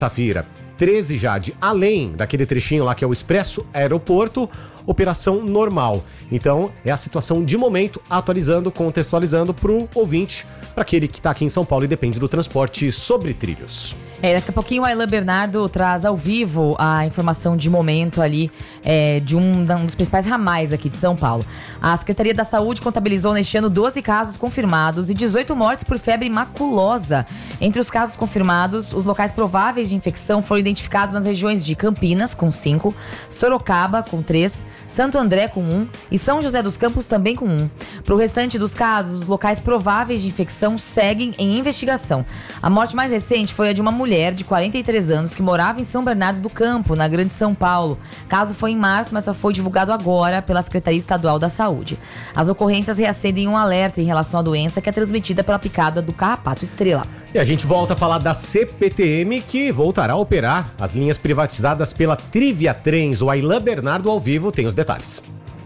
Safira, 13 Jade, além daquele trechinho lá que é o Expresso Aeroporto, operação normal. Então, é a situação de momento, atualizando, contextualizando pro ouvinte, para aquele que tá aqui em São Paulo e depende do transporte sobre trilhos. Daqui a pouquinho a Aylan Bernardo traz ao vivo a informação de momento ali de um dos principais ramais aqui de São Paulo. A Secretaria da Saúde contabilizou neste ano 12 casos confirmados e 18 mortes por febre maculosa. Entre os casos confirmados, os locais prováveis de infecção foram identificados nas regiões de Campinas, com 5, Sorocaba, com 3, Santo André, com 1 e São José dos Campos, também com 1. Para o restante dos casos, os locais prováveis de infecção seguem em investigação. A morte mais recente foi a de uma mulher de 43 anos que morava em São Bernardo do Campo, na Grande São Paulo. O caso foi em março, mas só foi divulgado agora pela Secretaria Estadual da Saúde. As ocorrências reacendem um alerta em relação à doença que é transmitida pela picada do carrapato estrela. E a gente volta a falar da CPTM, que voltará a operar as linhas privatizadas pela Trivia Trens. O Aylan Bernardo ao vivo tem os detalhes.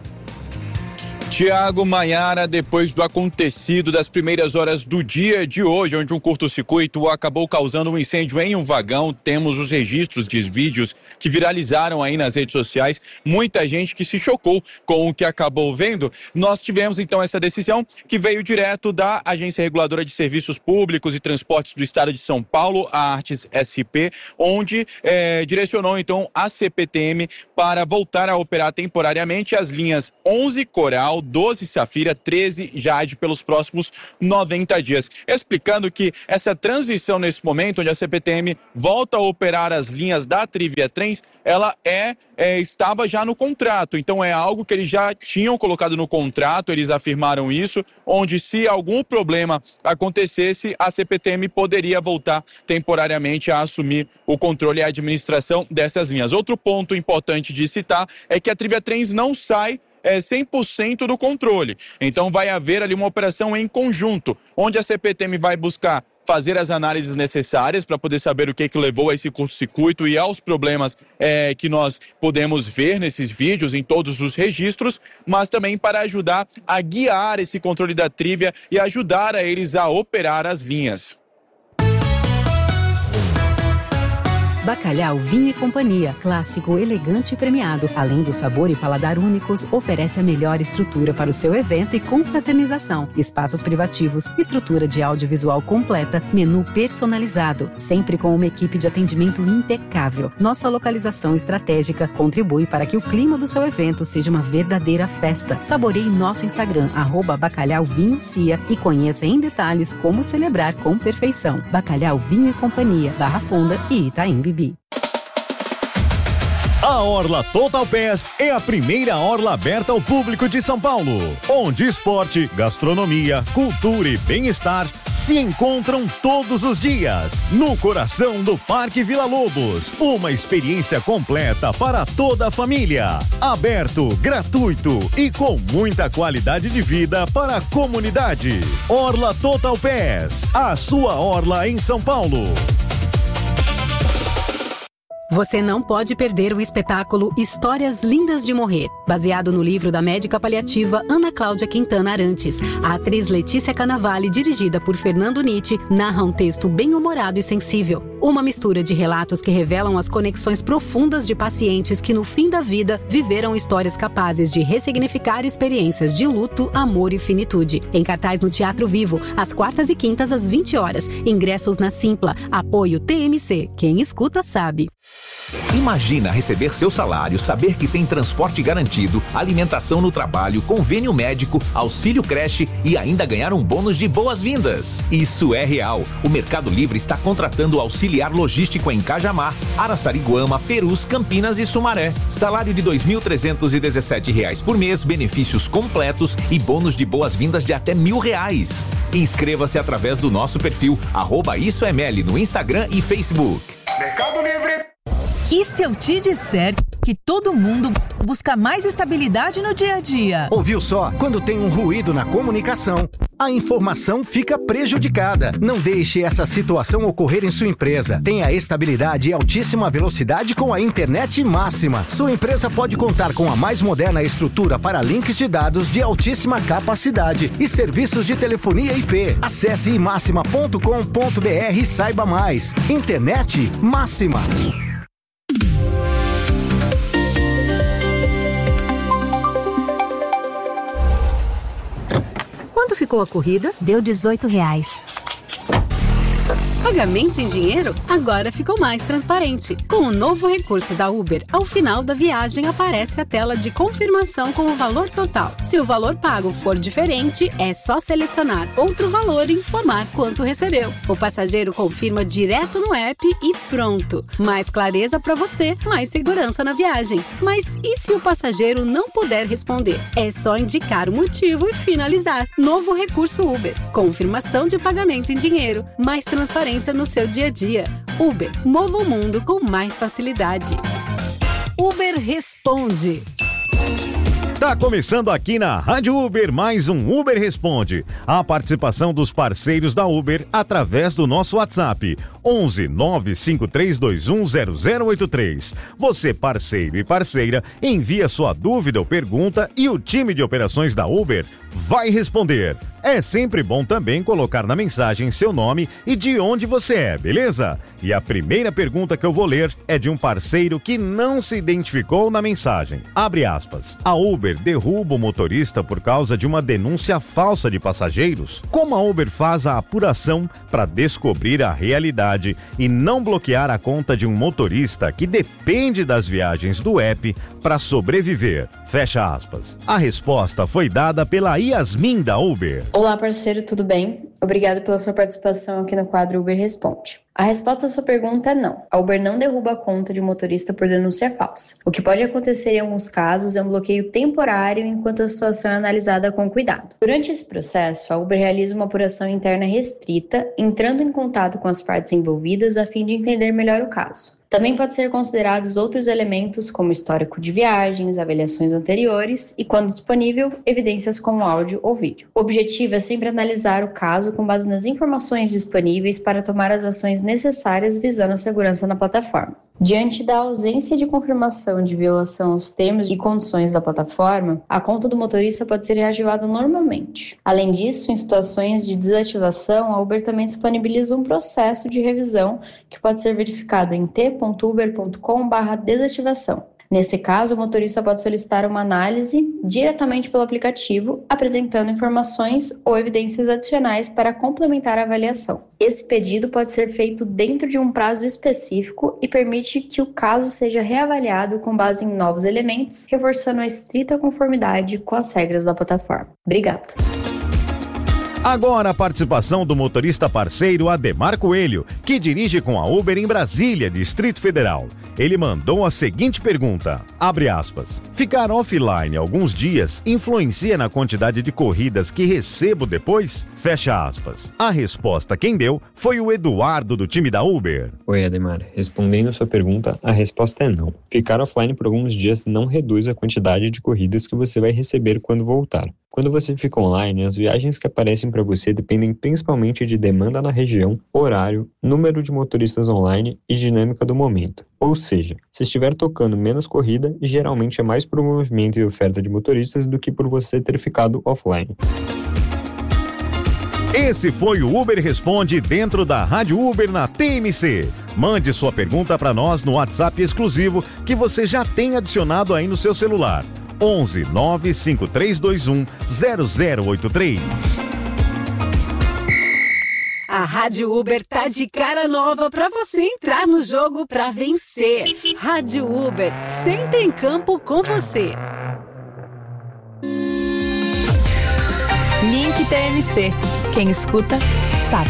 Tiago, Maiara, depois do acontecido das primeiras horas do dia de hoje, onde um curto-circuito acabou causando um incêndio em um vagão, temos os registros de vídeos que viralizaram aí nas redes sociais, muita gente que se chocou com o que acabou vendo. Nós tivemos então essa decisão que veio direto da Agência Reguladora de Serviços Públicos e Transportes do Estado de São Paulo, a Artes SP, onde direcionou então a CPTM para voltar a operar temporariamente as linhas 11 Coral, 12 Safira, 13 Jade pelos próximos 90 dias. Explicando que essa transição nesse momento, onde a CPTM volta a operar as linhas da Trivia Trens, ela estava já no contrato. Então é algo que eles já tinham colocado no contrato, eles afirmaram isso, onde se algum problema acontecesse, a CPTM poderia voltar temporariamente a assumir o controle e a administração dessas linhas. Outro ponto importante de citar é que a Trivia Trens não sai 100% do controle. Então vai haver ali uma operação em conjunto, onde a CPTM vai buscar fazer as análises necessárias para poder saber o que levou a esse curto-circuito e aos problemas que nós podemos ver nesses vídeos, em todos os registros, mas também para ajudar a guiar esse controle da Trivia e ajudar a eles a operar as linhas. Bacalhau Vinho e Companhia, clássico, elegante e premiado. Além do sabor e paladar únicos, oferece a melhor estrutura para o seu evento e confraternização. Espaços privativos, estrutura de audiovisual completa, menu personalizado, sempre com uma equipe de atendimento impecável. Nossa localização estratégica contribui para que o clima do seu evento seja uma verdadeira festa. Saboreie nosso Instagram, @bacalhauvinhocia, e conheça em detalhes como celebrar com perfeição. Bacalhau Vinho e Companhia, Barra Funda e Itaim Bibi. A Orla Total Pass é a primeira orla aberta ao público de São Paulo, onde esporte, gastronomia, cultura e bem-estar se encontram todos os dias, no coração do Parque Vila Lobos. Uma experiência completa para toda a família. Aberto, gratuito e com muita qualidade de vida para a comunidade. Orla Total Pass, a sua orla em São Paulo. Você não pode perder o espetáculo Histórias Lindas de Morrer. Baseado no livro da médica paliativa Ana Cláudia Quintana Arantes, a atriz Letícia Cannavale, dirigida por Fernando Nitti, narra um texto bem-humorado e sensível. Uma mistura de relatos que revelam as conexões profundas de pacientes que, no fim da vida, viveram histórias capazes de ressignificar experiências de luto, amor e finitude. Em cartaz no Teatro Vivo, às quartas e quintas, às 20 horas. Ingressos na Simpla. Apoio TMC. Quem escuta sabe. Imagina receber seu salário, saber que tem transporte garantido, alimentação no trabalho, convênio médico, auxílio creche e ainda ganhar um bônus de boas-vindas. Isso é real. O Mercado Livre está contratando auxiliar logístico em Cajamar, Araçariguama, Perus, Campinas e Sumaré. Salário de R$ 2.317 por mês, benefícios completos e bônus de boas-vindas de até R$1.000. Inscreva-se através do nosso perfil @IsoML no Instagram e Facebook. Mercado Livre. E se eu te disser que todo mundo busca mais estabilidade no dia a dia? Ouviu só? Quando tem um ruído na comunicação, a informação fica prejudicada. Não deixe essa situação ocorrer em sua empresa. Tenha estabilidade e altíssima velocidade com a internet máxima. Sua empresa pode contar com a mais moderna estrutura para links de dados de altíssima capacidade e serviços de telefonia IP. Acesse imaxima.com.br e saiba mais. Internet máxima. Quanto ficou a corrida? Deu R$18. Pagamento em dinheiro agora ficou mais transparente. Com o novo recurso da Uber, ao final da viagem aparece a tela de confirmação com o valor total. Se o valor pago for diferente, é só selecionar outro valor e informar quanto recebeu. O passageiro confirma direto no app e pronto. Mais clareza para você, mais segurança na viagem. Mas e se o passageiro não puder responder? É só indicar o motivo e finalizar. Novo recurso Uber. Confirmação de pagamento em dinheiro. Mais transparência no seu dia a dia. Uber, mova o mundo com mais facilidade. Uber Responde. Tá começando aqui na Rádio Uber mais um Uber Responde. A participação dos parceiros da Uber através do nosso WhatsApp 11 95321 0083. Você, parceiro e parceira, envia sua dúvida ou pergunta e o time de operações da Uber vai responder. É sempre bom também colocar na mensagem seu nome e de onde você é, beleza? E a primeira pergunta que eu vou ler é de um parceiro que não se identificou na mensagem. Abre aspas. A Uber derruba o motorista por causa de uma denúncia falsa de passageiros? Como a Uber faz a apuração para descobrir a realidade e não bloquear a conta de um motorista que depende das viagens do app para sobreviver? Fecha aspas. A resposta foi dada pela Yasmin da Uber. Olá, parceiro, tudo bem? Obrigado pela sua participação aqui no quadro Uber Responde. A resposta à sua pergunta é não. A Uber não derruba a conta de motorista por denúncia falsa. O que pode acontecer em alguns casos é um bloqueio temporário enquanto a situação é analisada com cuidado. Durante esse processo, a Uber realiza uma apuração interna restrita, entrando em contato com as partes envolvidas a fim de entender melhor o caso. Também pode ser considerados outros elementos como histórico de viagens, avaliações anteriores e, quando disponível, evidências como áudio ou vídeo. O objetivo é sempre analisar o caso com base nas informações disponíveis para tomar as ações necessárias visando a segurança na plataforma. Diante da ausência de confirmação de violação aos termos e condições da plataforma, a conta do motorista pode ser reativada normalmente. Além disso, em situações de desativação, a Uber também disponibiliza um processo de revisão que pode ser verificado em t.uber.com/desativação. Nesse caso, o motorista pode solicitar uma análise diretamente pelo aplicativo, apresentando informações ou evidências adicionais para complementar a avaliação. Esse pedido pode ser feito dentro de um prazo específico e permite que o caso seja reavaliado com base em novos elementos, reforçando a estrita conformidade com as regras da plataforma. Obrigado. Agora a participação do motorista parceiro Ademar Coelho, que dirige com a Uber em Brasília, Distrito Federal. Ele mandou a seguinte pergunta, abre aspas, ficar offline alguns dias influencia na quantidade de corridas que recebo depois? Fecha aspas. A resposta quem deu foi o Eduardo do time da Uber. Oi, Ademar. Respondendo a sua pergunta, a resposta é não. Ficar offline por alguns dias não reduz a quantidade de corridas que você vai receber quando voltar. Quando você fica online, as viagens que aparecem para você dependem principalmente de demanda na região, horário, número de motoristas online e dinâmica do momento. Ou seja, se estiver tocando menos corrida, geralmente é mais por movimento e oferta de motoristas do que por você ter ficado offline. Esse foi o Uber Responde dentro da Rádio Uber na TMC. Mande sua pergunta para nós no WhatsApp exclusivo que você já tem adicionado aí no seu celular. 11 95321 0083. A Rádio Uber tá de cara nova pra você entrar no jogo pra vencer. Rádio Uber, sempre em campo com você. Link TMC. Quem escuta, sabe.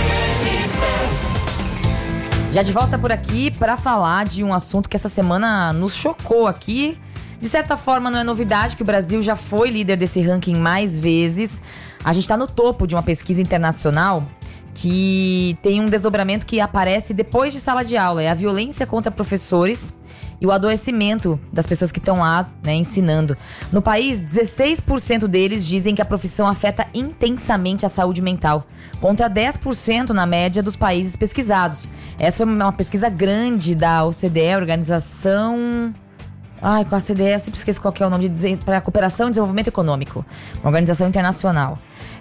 Já de volta por aqui para falar de um assunto que essa semana nos chocou aqui. De certa forma, não é novidade que o Brasil já foi líder desse ranking mais vezes. A gente está no topo de uma pesquisa internacional que tem um desdobramento que aparece depois de sala de aula. É a violência contra professores. e o adoecimento das pessoas que estão lá, né, ensinando. No país, 16% deles dizem que a profissão afeta intensamente a saúde mental, contra 10% na média dos países pesquisados. Essa foi uma pesquisa grande da OCDE, Organização... com a OCDE, eu sempre esqueço qual que é o nome, para Cooperação e Desenvolvimento Econômico, uma organização internacional.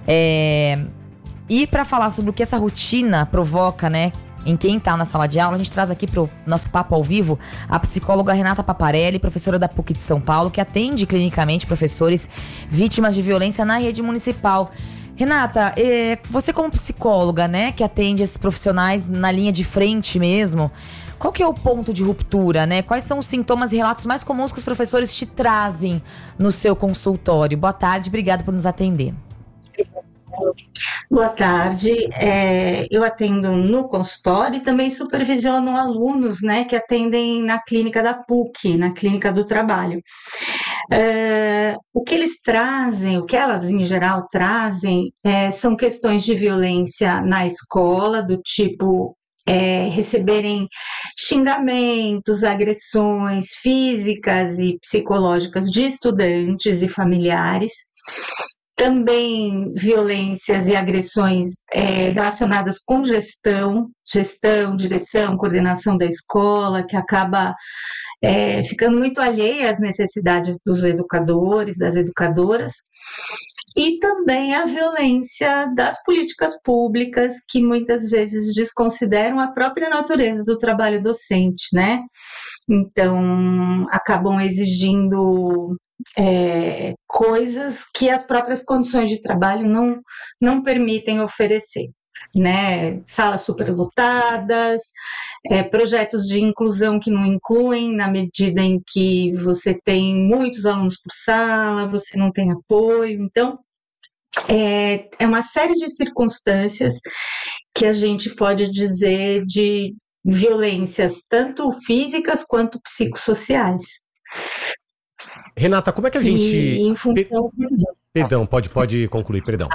E para falar sobre o que essa rotina provoca, né, em quem está na sala de aula, a gente traz aqui pro nosso papo ao vivo a psicóloga Renata Paparelli, professora da PUC de São Paulo, que atende clinicamente professores vítimas de violência na rede municipal. Renata, você como psicóloga, né, que atende esses profissionais na linha de frente mesmo, qual que é o ponto de ruptura, né? Quais são os sintomas e relatos mais comuns que os professores te trazem no seu consultório? Boa tarde, obrigada por nos atender. Boa tarde, eu atendo no consultório e também supervisiono alunos, né, que atendem na clínica da PUC, na clínica do trabalho. O que eles trazem, o que elas em geral trazem, são questões de violência na escola, do tipo receberem xingamentos, agressões físicas e psicológicas de estudantes e familiares. Também violências e agressões relacionadas com gestão, direção, coordenação da escola, que acaba ficando muito alheia às necessidades dos educadores, das educadoras, e também a violência das políticas públicas, que muitas vezes desconsideram a própria natureza do trabalho docente, né? Então, acabam exigindo coisas que as próprias condições de trabalho não permitem oferecer, né? Salas superlotadas, projetos de inclusão que não incluem na medida em que você tem muitos alunos por sala, você não tem apoio. Então, é uma série de circunstâncias que a gente pode dizer de violências tanto físicas quanto psicossociais. Renata, como é que a gente... Perdão, pode concluir, perdão.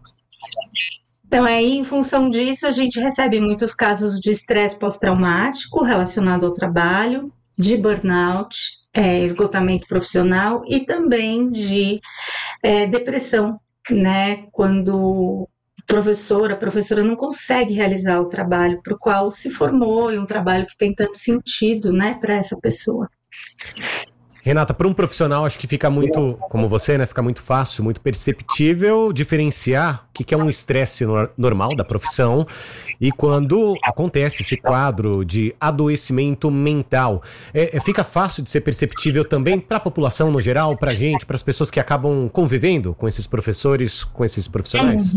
Então, em função disso, a gente recebe muitos casos de estresse pós-traumático relacionado ao trabalho, de burnout, esgotamento profissional e também de depressão, né? Quando a professora não consegue realizar o trabalho para o qual se formou e um trabalho que tem tanto sentido, né, para essa pessoa. Renata, para um profissional, acho que fica muito, como você, né, fica muito fácil, muito perceptível diferenciar o que é um estresse normal da profissão e quando acontece esse quadro de adoecimento mental. Fica fácil de ser perceptível também para a população no geral, para a gente, para as pessoas que acabam convivendo com esses professores, com esses profissionais?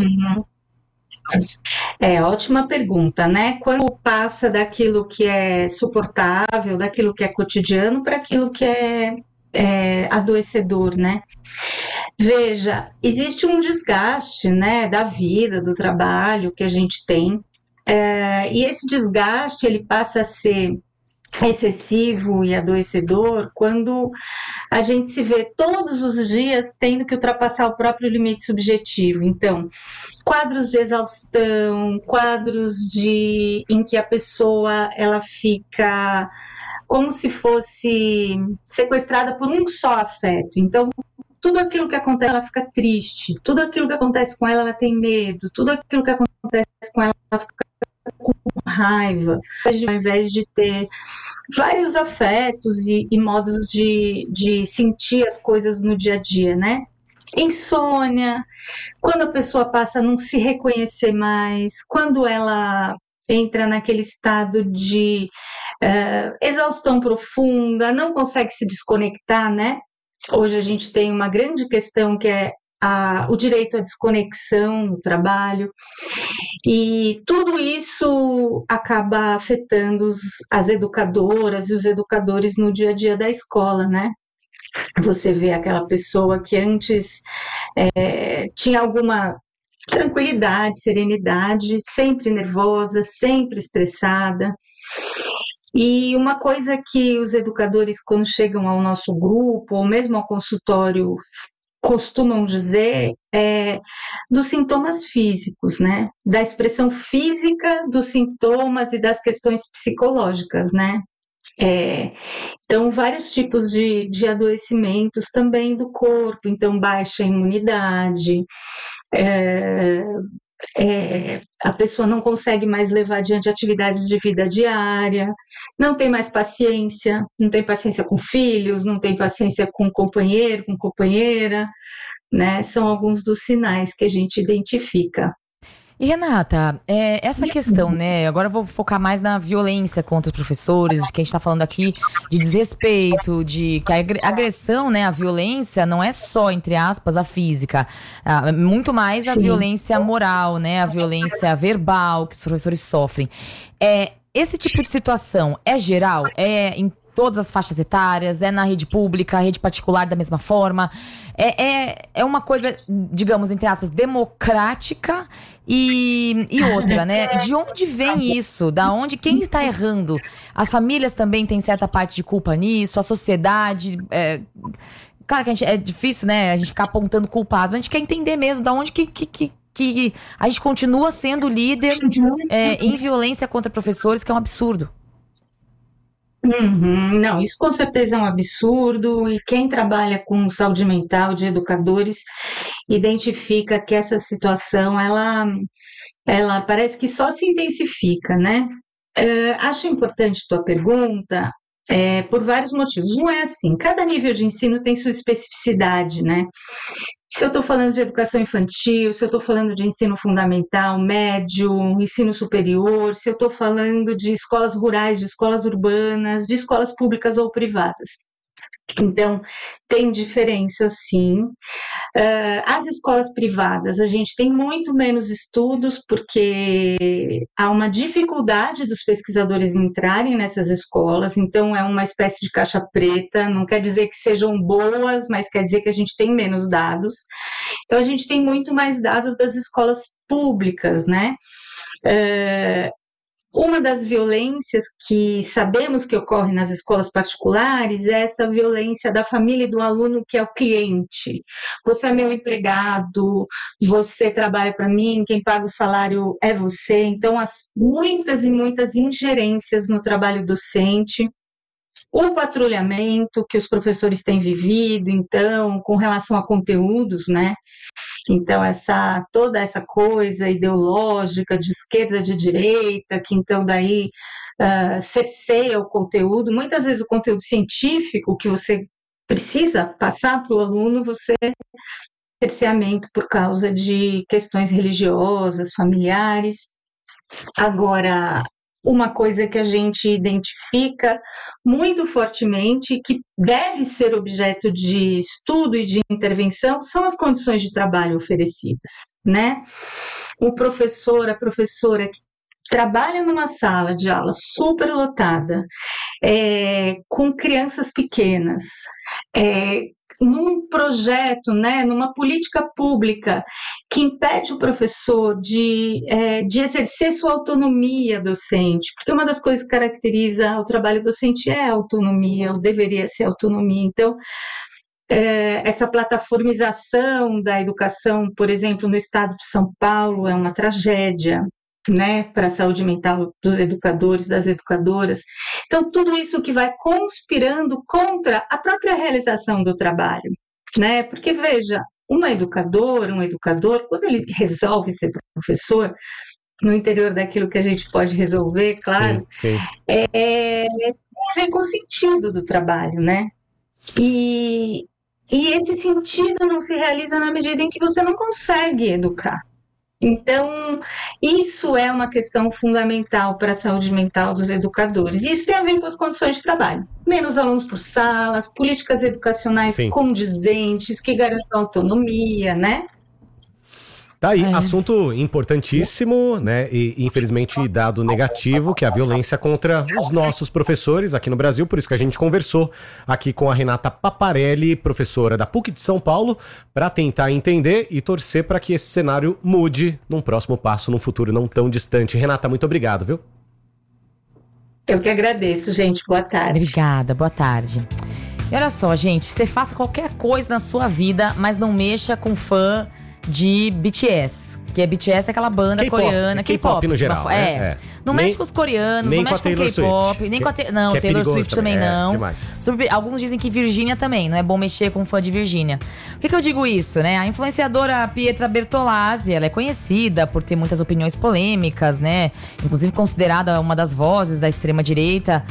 Ótima pergunta, né? Quando passa daquilo que é suportável, daquilo que é cotidiano, para aquilo que é adoecedor, né? Veja, existe um desgaste, né, da vida, do trabalho que a gente tem, e esse desgaste ele passa a ser excessivo e adoecedor quando a gente se vê todos os dias tendo que ultrapassar o próprio limite subjetivo. Então, quadros de exaustão, quadros em que a pessoa ela fica como se fosse sequestrada por um só afeto. Então, tudo aquilo que acontece, ela fica triste, tudo aquilo que acontece com ela tem medo, tudo aquilo que acontece com ela fica com raiva, ao invés de ter vários afetos e modos de sentir as coisas no dia a dia, né? Insônia, quando a pessoa passa a não se reconhecer mais, quando ela entra naquele estado de exaustão profunda, não consegue se desconectar, né? Hoje a gente tem uma grande questão que é o direito à desconexão no trabalho, e tudo isso acaba afetando as educadoras e os educadores no dia a dia da escola, né? Você vê aquela pessoa que antes tinha alguma tranquilidade, serenidade, sempre nervosa, sempre estressada. E uma coisa que os educadores, quando chegam ao nosso grupo, ou mesmo ao consultório, costumam dizer dos sintomas físicos, né? Da expressão física dos sintomas e das questões psicológicas, né? Então, vários tipos de adoecimentos também do corpo, então baixa imunidade, a pessoa não consegue mais levar adiante atividades de vida diária, não tem mais paciência, não tem paciência com filhos, não tem paciência com companheiro, com companheira, né? São alguns dos sinais que a gente identifica. E Renata, essa questão, né? Agora eu vou focar mais na violência contra os professores, que a gente tá falando aqui de desrespeito, de que a agressão, né? A violência não é só, entre aspas, a física, muito mais a violência moral, né? A violência verbal que os professores sofrem. Esse tipo de situação é geral? É em todas as faixas etárias? É na rede pública, rede particular da mesma forma? É uma coisa, digamos, entre aspas, democrática e outra, né? De onde vem isso? Da onde? Quem está errando? As famílias também têm certa parte de culpa nisso? A sociedade? Claro que é difícil, né? A gente ficar apontando culpados, mas a gente quer entender mesmo da onde que a gente continua sendo líder em violência contra professores, que é um absurdo. Não, isso com certeza é um absurdo, e quem trabalha com saúde mental de educadores identifica que essa situação, ela parece que só se intensifica, né? Acho importante tua pergunta, por vários motivos. Um é assim, cada nível de ensino tem sua especificidade, né? Se eu estou falando de educação infantil, se eu estou falando de ensino fundamental, médio, ensino superior, se eu estou falando de escolas rurais, de escolas urbanas, de escolas públicas ou privadas. Então, tem diferença, sim. As escolas privadas, a gente tem muito menos estudos, porque há uma dificuldade dos pesquisadores entrarem nessas escolas, então é uma espécie de caixa preta, não quer dizer que sejam boas, mas quer dizer que a gente tem menos dados. Então, a gente tem muito mais dados das escolas públicas, né? Uma das violências que sabemos que ocorre nas escolas particulares é essa violência da família e do aluno, que é o cliente. Você é meu empregado, você trabalha para mim, quem paga o salário é você. Então, muitas e muitas ingerências no trabalho docente. O patrulhamento que os professores têm vivido, então, com relação a conteúdos, né? Então, toda essa coisa ideológica de esquerda, de direita, que então daí cerceia o conteúdo, muitas vezes o conteúdo científico que você precisa passar para o aluno, você cerceamento por causa de questões religiosas, familiares. Agora, uma coisa que a gente identifica muito fortemente, que deve ser objeto de estudo e de intervenção, são as condições de trabalho oferecidas, né? O professor, a professora que trabalha numa sala de aula superlotada, com crianças pequenas, num projeto, né, numa política pública que impede o professor de exercer sua autonomia docente, porque uma das coisas que caracteriza o trabalho docente é a autonomia, ou deveria ser a autonomia. Então, essa plataformização da educação, por exemplo, no estado de São Paulo, é uma tragédia, né, para a saúde mental dos educadores, das educadoras. Então, tudo isso que vai conspirando contra a própria realização do trabalho, né? Porque, veja, um educador, quando ele resolve ser professor, no interior daquilo que a gente pode resolver, claro, sim. Vem com o sentido do trabalho, né? E esse sentido não se realiza na medida em que você não consegue educar. Então, isso é uma questão fundamental para a saúde mental dos educadores. E isso tem a ver com as condições de trabalho. Menos alunos por salas, políticas educacionais condizentes, que garantam autonomia, né? Tá aí, assunto importantíssimo, né? E infelizmente dado negativo, que é a violência contra os nossos professores aqui no Brasil. Por isso que a gente conversou aqui com a Renata Paparelli, professora da PUC de São Paulo, para tentar entender e torcer para que esse cenário mude num próximo passo, num futuro não tão distante. Renata, muito obrigado, viu? Eu que agradeço, gente. Boa tarde. Obrigada, boa tarde. E olha só, gente, você faça qualquer coisa na sua vida, mas não mexa com fã de BTS. Porque BTS é aquela banda K-pop, coreana, K-pop no geral, né? Não mexe com os coreanos, não mexe com o K-pop, nem com a Taylor Taylor Swift também não. Demais. Alguns dizem que Virgínia também, não é bom mexer com fã de Virgínia. Por que eu digo isso, né? A influenciadora Pietra Bertolazzi, ela é conhecida por ter muitas opiniões polêmicas, né? Inclusive considerada uma das vozes da extrema-direita,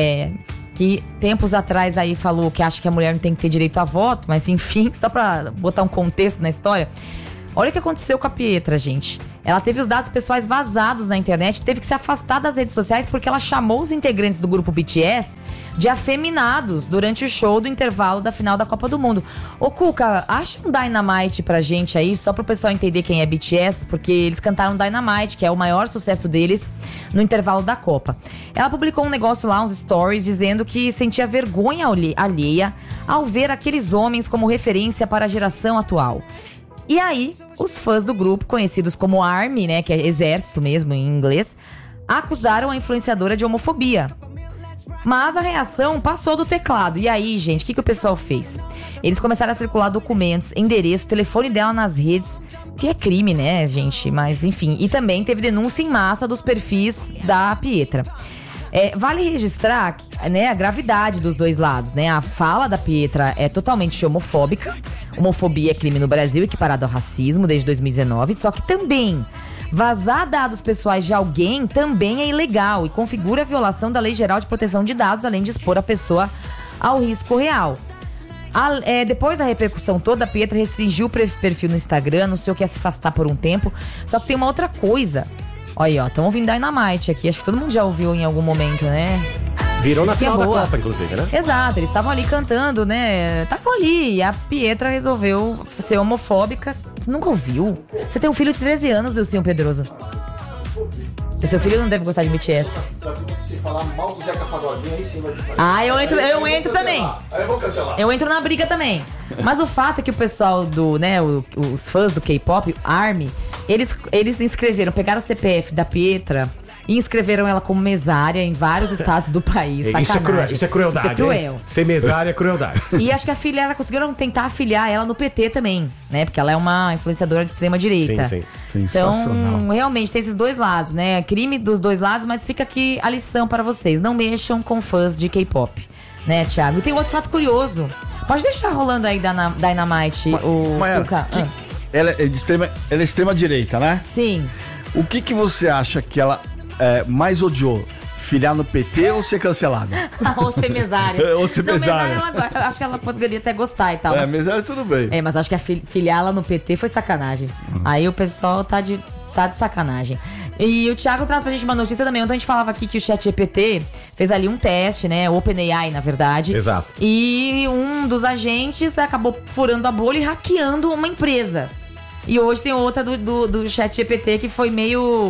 que tempos atrás aí falou que acha que a mulher não tem que ter direito a voto, mas enfim, só pra botar um contexto na história. Olha o que aconteceu com a Pietra, gente. Ela teve os dados pessoais vazados na internet, teve que se afastar das redes sociais porque ela chamou os integrantes do grupo BTS de afeminados durante o show do intervalo da final da Copa do Mundo. Ô Cuca, acha um Dynamite pra gente aí, só pro pessoal entender quem é BTS, porque eles cantaram Dynamite, que é o maior sucesso deles no intervalo da Copa. Ela publicou um negócio lá, uns stories, dizendo que sentia vergonha alheia ao ver aqueles homens como referência para a geração atual. E aí, os fãs do grupo, conhecidos como ARMY, né, que é exército mesmo em inglês, acusaram a influenciadora de homofobia. Mas a reação passou do teclado. E aí, gente, o que o pessoal fez? Eles começaram a circular documentos, endereço, telefone dela nas redes, que é crime, né, gente? Mas, enfim. E também teve denúncia em massa dos perfis da Pietra. Vale registrar, né, a gravidade dos dois lados, né? A fala da Pietra é totalmente homofóbica. Homofobia é crime no Brasil, equiparado ao racismo desde 2019. Só que também vazar dados pessoais de alguém também é ilegal e configura a violação da Lei Geral de Proteção de Dados, além de expor a pessoa ao risco real. Depois da repercussão toda, a Pietra restringiu o perfil no Instagram, anunciou que ia se afastar por um tempo. Só que tem uma outra coisa. Olha aí, ó, estão ouvindo Dynamite aqui. Acho que todo mundo já ouviu em algum momento, né? Virou na final da Copa, inclusive, né? Exato, eles estavam ali cantando, né? Estavam ali. E a Pietra resolveu ser homofóbica. Você nunca ouviu? Você tem um filho de 13 anos, Wilson Pedroso. Seu filho não deve gostar de BTS. Se falar mal do Zeca Pagodinho, aí sim vai... Eu entro também. Aí eu vou cancelar. Eu entro na briga também. Mas o fato é que o pessoal do, né, os fãs do K-pop, ARMY, eles inscreveram, pegaram o CPF da Pietra e inscreveram ela como mesária em vários estados do país. Isso é crueldade. Isso é cruel. Hein? Ser mesária é crueldade. E acho que a filha, conseguiram tentar afiliar ela no PT também, né? Porque ela é uma influenciadora de extrema direita. Sim. Então, realmente tem esses dois lados, né? Crime dos dois lados, mas fica aqui a lição para vocês. Não mexam com fãs de K-pop, né, Thiago? E tem outro fato curioso. Pode deixar rolando aí Dynamite, o Cuca. Ela é extrema direita, né? Sim. O que você acha que ela mais odiou? Filiar no PT ou ser cancelada? Ou ser mesária. Ou ser mesária. Eu acho que ela poderia até gostar e tal. Mesária tudo bem. Mas acho que filiar ela no PT foi sacanagem. Aí o pessoal tá de sacanagem. E o Thiago traz pra gente uma notícia também. Ontem a gente falava aqui que o ChatGPT fez ali um teste, né? O OpenAI, na verdade. Exato. E um dos agentes acabou furando a bolha e hackeando uma empresa. E hoje tem outra do ChatGPT que foi meio...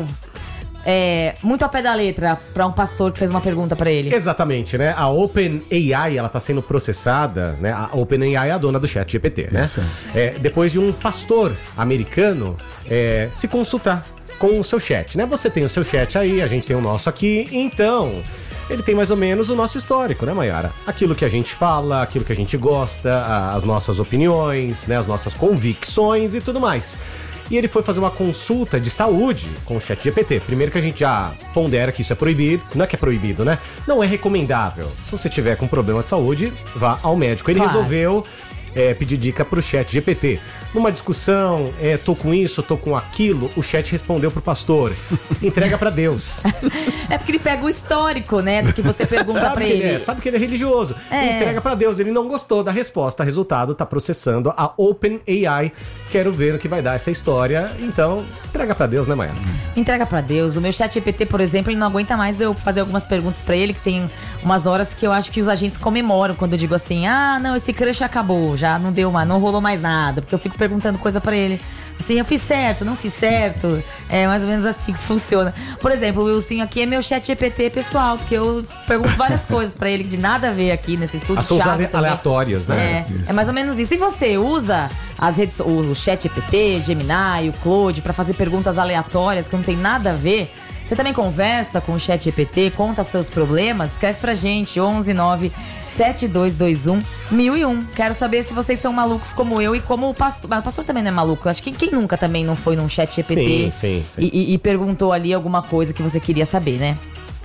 muito ao pé da letra pra um pastor que fez uma pergunta pra ele. Exatamente, né? A OpenAI, ela tá sendo processada, né? A OpenAI é a dona do ChatGPT, né? Depois de um pastor americano se consultar com o seu chat, né? Você tem o seu chat aí, a gente tem o nosso aqui, então... Ele tem mais ou menos o nosso histórico, né, Mayara? Aquilo que a gente fala, aquilo que a gente gosta, as nossas opiniões, né? As nossas convicções e tudo mais. E ele foi fazer uma consulta de saúde com o ChatGPT. Primeiro que a gente já pondera que isso é proibido. Não é que é proibido, né? Não é recomendável. Se você tiver com problema de saúde, vá ao médico. Ele resolveu pedir dica pro ChatGPT. Numa discussão, tô com isso, tô com aquilo, o chat respondeu pro pastor: entrega pra Deus. É porque ele pega o histórico, né, do que você pergunta pra ele. Sabe que ele é religioso. Entrega pra Deus. Ele não gostou da resposta. Resultado, tá processando a OpenAI. Quero ver o que vai dar essa história. Então, entrega pra Deus, né, Maia? Entrega pra Deus. O meu ChatGPT, por exemplo, ele não aguenta mais eu fazer algumas perguntas pra ele, que tem umas horas que eu acho que os agentes comemoram quando eu digo assim: não, esse crush acabou, já não deu mais, não rolou mais nada, porque eu fico perguntando coisa pra ele. Assim, eu fiz certo, não fiz certo. É mais ou menos assim que funciona. Por exemplo, o Wilson aqui é meu ChatGPT pessoal, porque eu pergunto várias coisas pra ele que de nada a ver aqui nesse estúdio. Assuntos aleatórios, né? É mais ou menos isso. E você usa as redes, o ChatGPT, Gemini, o Claude, pra fazer perguntas aleatórias que não tem nada a ver? Você também conversa com o ChatGPT, conta seus problemas? Escreve pra gente, 11 9 7221-1001. Quero saber se vocês são malucos como eu e como o pastor. Mas o pastor também não é maluco. Acho que quem nunca também não foi num chat GPT sim. E perguntou ali alguma coisa que você queria saber, né?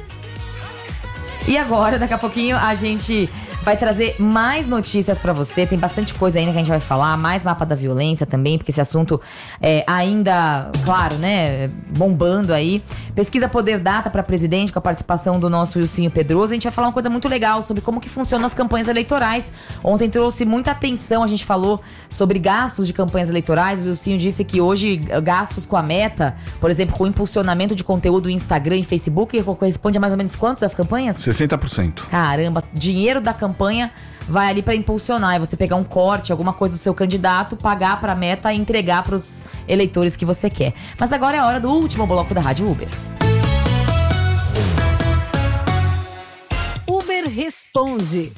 E agora, daqui a pouquinho, a gente vai trazer mais notícias pra você. Tem bastante coisa ainda que a gente vai falar. Mais mapa da violência também, porque esse assunto é ainda, claro, né, bombando aí. Pesquisa Poder Data pra presidente, com a participação do nosso Wilsinho Pedroso. A gente vai falar uma coisa muito legal sobre como que funcionam as campanhas eleitorais. Ontem trouxe muita atenção, a gente falou sobre gastos de campanhas eleitorais. O Wilsinho disse que hoje gastos com a Meta, por exemplo, com o impulsionamento de conteúdo no Instagram e Facebook, corresponde a mais ou menos quanto das campanhas? 60%. Caramba, dinheiro da campanha vai ali pra impulsionar. É você pegar um corte, alguma coisa do seu candidato, pagar pra Meta e entregar pros eleitores que você quer. Mas agora é a hora do último bloco da Rádio Uber. Uber Responde.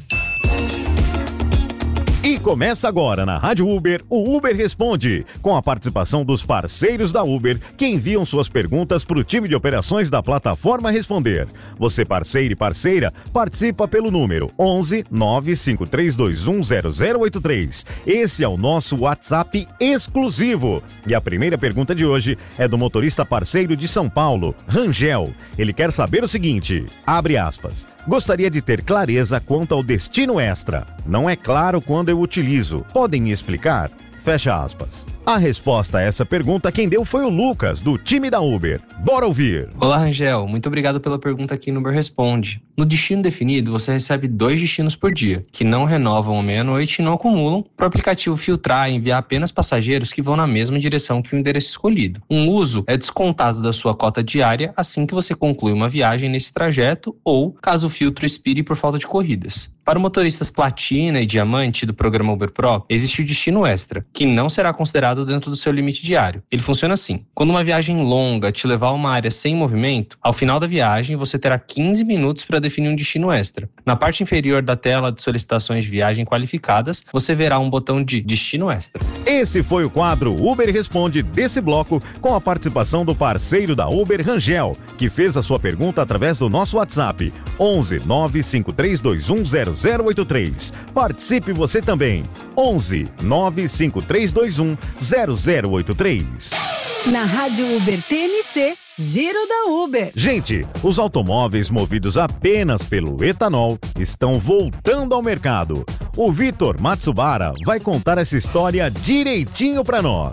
E começa agora na Rádio Uber, o Uber Responde, com a participação dos parceiros da Uber que enviam suas perguntas para o time de operações da plataforma Responder. Você, parceiro e parceira, participa pelo número 11 95321 0083. Esse é o nosso WhatsApp exclusivo. E a primeira pergunta de hoje é do motorista parceiro de São Paulo, Rangel. Ele quer saber o seguinte, abre aspas. Gostaria de ter clareza quanto ao destino extra. Não é claro quando eu utilizo. Podem me explicar? Fecha aspas. A resposta a essa pergunta quem deu foi o Lucas, do time da Uber. Bora ouvir! Olá, Rangel. Muito obrigado pela pergunta aqui no Uber Responde. No destino definido, você recebe 2 destinos por dia, que não renovam à meia-noite e não acumulam, para o aplicativo filtrar e enviar apenas passageiros que vão na mesma direção que o endereço escolhido. Um uso é descontado da sua cota diária assim que você conclui uma viagem nesse trajeto ou caso o filtro expire por falta de corridas. Para motoristas Platina e Diamante do programa Uber Pro, existe o destino extra, que não será considerado dentro do seu limite diário. Ele funciona assim. Quando uma viagem longa te levar a uma área sem movimento, ao final da viagem você terá 15 minutos para definir um destino extra. Na parte inferior da tela de solicitações de viagem qualificadas, você verá um botão de destino extra. Esse foi o quadro Uber Responde desse bloco, com a participação do parceiro da Uber, Rangel, que fez a sua pergunta através do nosso WhatsApp 11 95321 0083. Participe você também. 11 95321 0083. Na Rádio Uber TNC, Giro da Uber. Gente, os automóveis movidos apenas pelo etanol estão voltando ao mercado. O Vitor Matsubara vai contar essa história direitinho pra nós.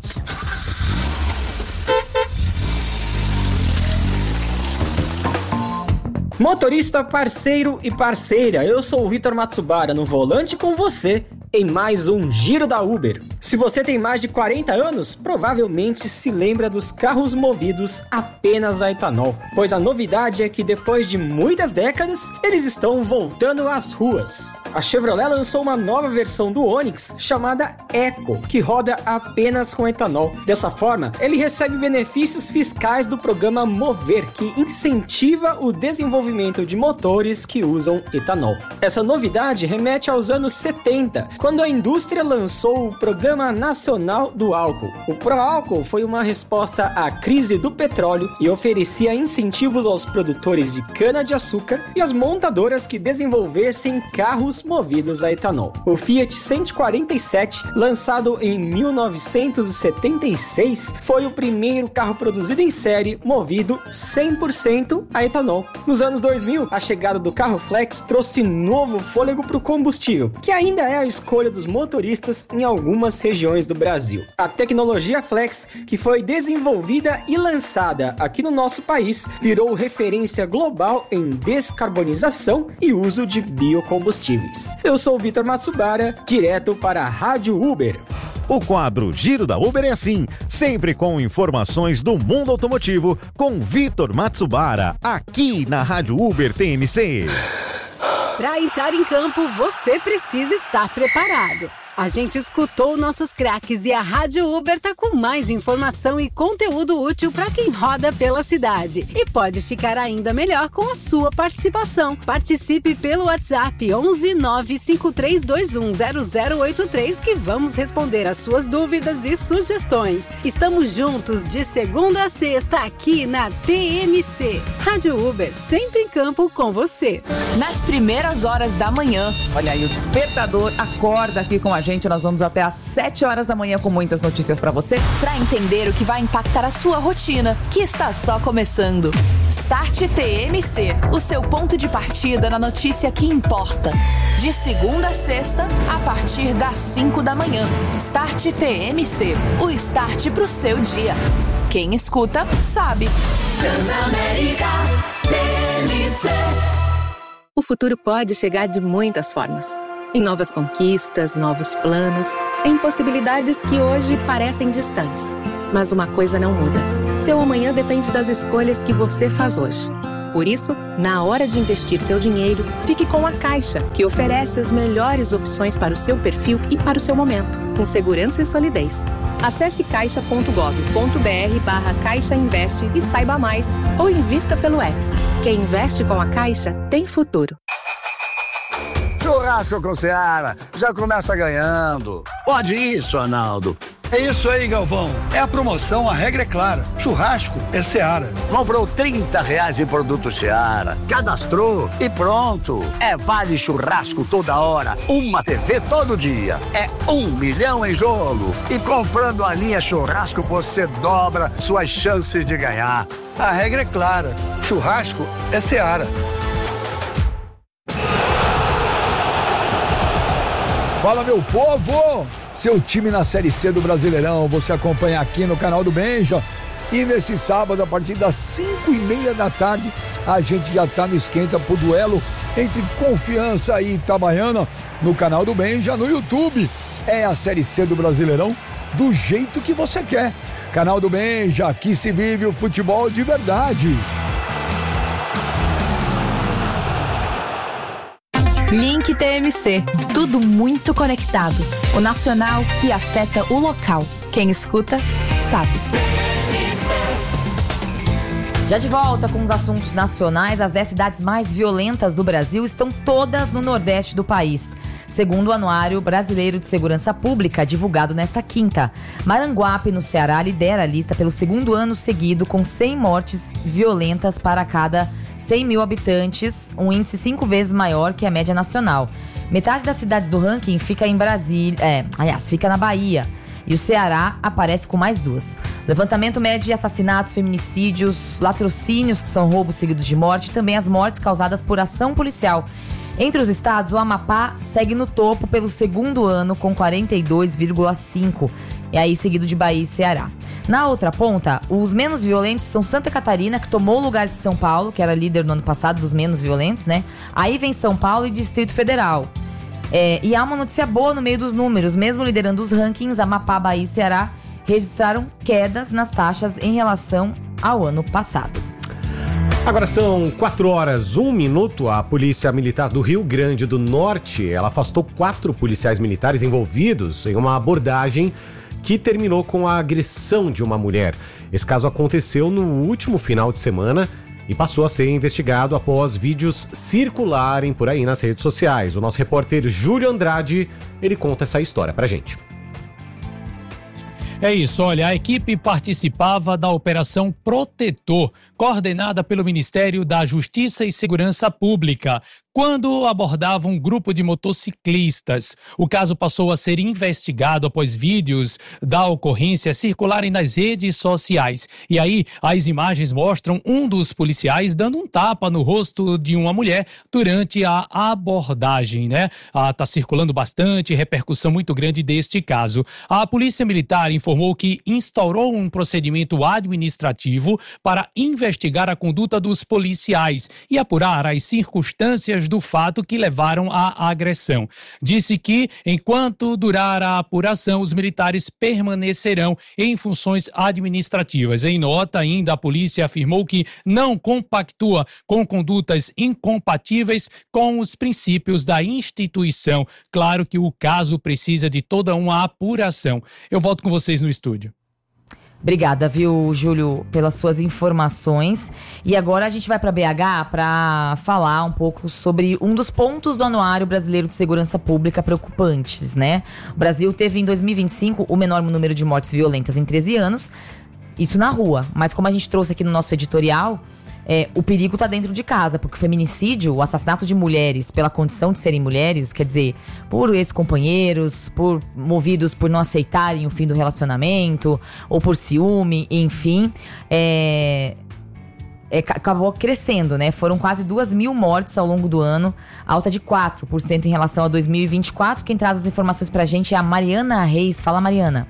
Motorista, parceiro e parceira, eu sou o Vitor Matsubara, no volante com você em mais um Giro da Uber. Se você tem mais de 40 anos, provavelmente se lembra dos carros movidos apenas a etanol, pois a novidade é que depois de muitas décadas, eles estão voltando às ruas. A Chevrolet lançou uma nova versão do Onix chamada Eco, que roda apenas com etanol. Dessa forma, ele recebe benefícios fiscais do programa Mover, que incentiva o desenvolvimento de motores que usam etanol. Essa novidade remete aos anos 70, quando a indústria lançou o Programa Nacional do Álcool. O Proálcool foi uma resposta à crise do petróleo e oferecia incentivos aos produtores de cana-de-açúcar e às montadoras que desenvolvessem carros movidos a etanol. O Fiat 147, lançado em 1976, foi o primeiro carro produzido em série movido 100% a etanol. Nos anos 2000, a chegada do carro flex trouxe novo fôlego para o combustível, que ainda é a escolha dos motoristas em algumas regiões do Brasil. A tecnologia flex, que foi desenvolvida e lançada aqui no nosso país, virou referência global em descarbonização e uso de biocombustíveis. Eu sou o Vitor Matsubara, direto para a Rádio Uber. O quadro Giro da Uber é assim, sempre com informações do mundo automotivo, com Vitor Matsubara, aqui na Rádio Uber TNC. Para entrar em campo, você precisa estar preparado. A gente escutou nossos craques e a Rádio Uber tá com mais informação e conteúdo útil para quem roda pela cidade. E pode ficar ainda melhor com a sua participação. Participe pelo WhatsApp 11 95321 0083 que vamos responder as suas dúvidas e sugestões. Estamos juntos de segunda a sexta aqui na TMC. Rádio Uber, sempre em campo com você. Nas primeiras horas da manhã, olha aí, o despertador acorda aqui com a gente. Nós vamos até às 7 horas da manhã com muitas notícias pra você, pra entender o que vai impactar a sua rotina, que está só começando. Start TMC, o seu ponto de partida na notícia que importa. De segunda a sexta, a partir das 5 da manhã. Start TMC, o start pro seu dia. Quem escuta, sabe. Transamérica TMC. O futuro pode chegar de muitas formas. Em novas conquistas, novos planos, em possibilidades que hoje parecem distantes. Mas uma coisa não muda. Seu amanhã depende das escolhas que você faz hoje. Por isso, na hora de investir seu dinheiro, fique com a Caixa, que oferece as melhores opções para o seu perfil e para o seu momento, com segurança e solidez. Acesse caixa.gov.br/Caixa Investe e saiba mais, ou invista pelo app. Quem investe com a Caixa tem futuro. Churrasco com Seara, já começa ganhando. Pode isso, Arnaldo. É isso aí, Galvão. É a promoção, a regra é clara. Churrasco é Seara. Comprou R$30 em produto Seara, cadastrou e pronto. É vale churrasco toda hora, uma TV todo dia. É 1 milhão em jogo. E comprando a linha churrasco, você dobra suas chances de ganhar. A regra é clara. Churrasco é Seara. Fala, meu povo! Seu time na Série C do Brasileirão, você acompanha aqui no canal do Benja. E nesse sábado, a partir das 5:30 da tarde, a gente já tá no esquenta pro duelo entre Confiança e Itabaiana no canal do Benja, no YouTube. É a Série C do Brasileirão do jeito que você quer. Canal do Benja, aqui se vive o futebol de verdade. Link TMC, tudo muito conectado. O nacional que afeta o local. Quem escuta, sabe. Já de volta com os assuntos nacionais, as 10 cidades mais violentas do Brasil estão todas no nordeste do país. Segundo o Anuário Brasileiro de Segurança Pública, divulgado nesta quinta, Maranguape, no Ceará, lidera a lista pelo segundo ano seguido, com 100 mortes violentas para cada 100 mil habitantes, um índice 5 vezes maior que a média nacional. Metade das cidades do ranking fica em Brasília, fica na Bahia. E o Ceará aparece com mais 2. Levantamento mede assassinatos, feminicídios, latrocínios, que são roubos seguidos de morte, e também as mortes causadas por ação policial. Entre os estados, o Amapá segue no topo pelo segundo ano com 42,5, e aí seguido de Bahia e Ceará. Na outra ponta, os menos violentos são Santa Catarina, que tomou o lugar de São Paulo, que era líder no ano passado dos menos violentos, né? Aí vem São Paulo e Distrito Federal. E há uma notícia boa no meio dos números. Mesmo liderando os rankings, Amapá, Bahia e Ceará registraram quedas nas taxas em relação ao ano passado. Agora são 4h01. A Polícia Militar do Rio Grande do Norte, ela afastou 4 policiais militares envolvidos em uma abordagem que terminou com a agressão de uma mulher. Esse caso aconteceu no último final de semana e passou a ser investigado após vídeos circularem por aí nas redes sociais. O nosso repórter Júlio Andrade, ele conta essa história pra gente. É isso, olha, a equipe participava da Operação Protetor, coordenada pelo Ministério da Justiça e Segurança Pública, quando abordava um grupo de motociclistas. O caso passou a ser investigado após vídeos da ocorrência circularem nas redes sociais. E aí, as imagens mostram um dos policiais dando um tapa no rosto de uma mulher durante a abordagem, né? Tá circulando bastante, repercussão muito grande deste caso. A Polícia Militar informou que instaurou um procedimento administrativo para investigar a conduta dos policiais e apurar as circunstâncias testemunhas do fato que levaram à agressão. Disse que, enquanto durar a apuração, os militares permanecerão em funções administrativas. Em nota, ainda, a polícia afirmou que não compactua com condutas incompatíveis com os princípios da instituição. Claro que o caso precisa de toda uma apuração. Eu volto com vocês no estúdio. Obrigada, viu, Júlio, pelas suas informações. E agora a gente vai para BH para falar um pouco sobre um dos pontos do Anuário Brasileiro de Segurança Pública preocupantes, né? O Brasil teve em 2025 o menor número de mortes violentas em 13 anos, isso na rua. Mas como a gente trouxe aqui no nosso editorial, o perigo está dentro de casa, porque o feminicídio, o assassinato de mulheres pela condição de serem mulheres, quer dizer, por ex-companheiros, movidos por não aceitarem o fim do relacionamento, ou por ciúme, enfim, acabou crescendo, né? Foram quase 2.000 mortes ao longo do ano, alta de 4% em relação a 2024. Quem traz as informações pra gente é a Mariana Reis. Fala, Mariana.